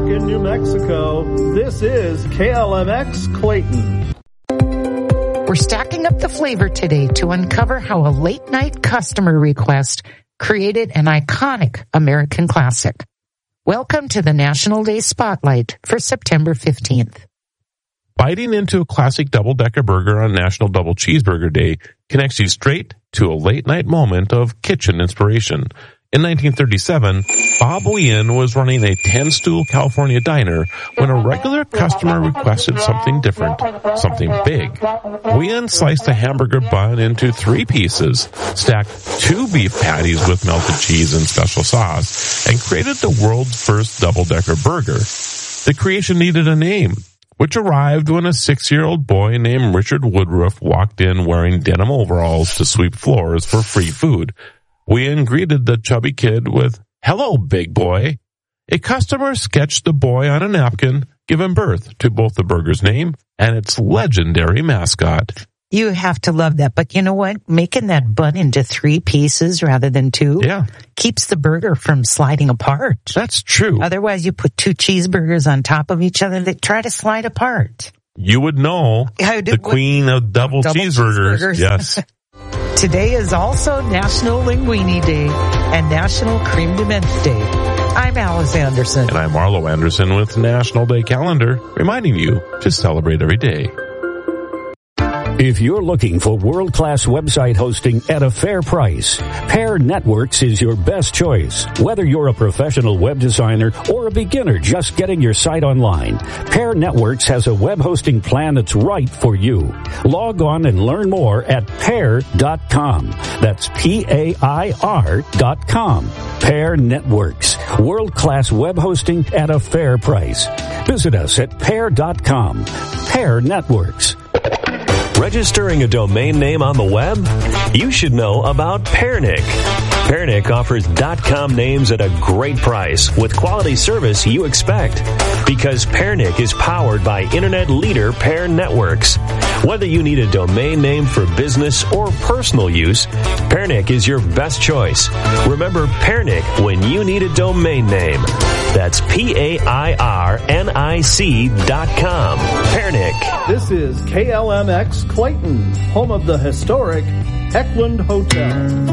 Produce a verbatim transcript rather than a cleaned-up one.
in New Mexico, this is K L M X Clayton. We're stacking up the flavor today to uncover how a late-night customer request created an iconic American classic. Welcome to the National Day Spotlight for September fifteenth. Biting into a classic double-decker burger on National Double Cheeseburger Day connects you straight to a late-night moment of kitchen inspiration. In nineteen thirty-seven, Bob Wien was running a ten-stool California diner when a regular customer requested something different, something big. Wien sliced a hamburger bun into three pieces, stacked two beef patties with melted cheese and special sauce, and created the world's first double-decker burger. The creation needed a name, which arrived when a six-year-old boy named Richard Woodruff walked in wearing denim overalls to sweep floors for free food. Wien greeted the chubby kid with, "Hello, big boy." A customer sketched the boy on a napkin, giving birth to both the burger's name and its legendary mascot. You have to love that. But you know what? Making that bun into three pieces rather than two yeah. keeps the burger from sliding apart. That's true. Otherwise, you put two cheeseburgers on top of each other, they try to slide apart. You would know I did, the queen of double, double cheeseburgers. cheeseburgers. Yes. Today is also National Linguine Day and National Creme de Menthe Day. I'm Alice Anderson. And I'm Arlo Anderson with National Day Calendar, reminding you to celebrate every day. If you're looking for world-class website hosting at a fair price, Pair Networks is your best choice. Whether you're a professional web designer or a beginner just getting your site online, Pair Networks has a web hosting plan that's right for you. Log on and learn more at pair dot com. That's P A I R dot com. Pair Networks, world-class web hosting at a fair price. Visit us at pair dot com. Pair Networks. Registering a domain name on the web? You should know about Pairnic. Pairnic offers .com names at a great price with quality service you expect. Because Pairnic is powered by internet leader Pair Networks. Whether you need a domain name for business or personal use, Pairnic is your best choice. Remember Pairnic when you need a domain name. That's P A I R N I C dot com. Pairnic. This is K L M X Clayton, home of the historic Heckland Hotel.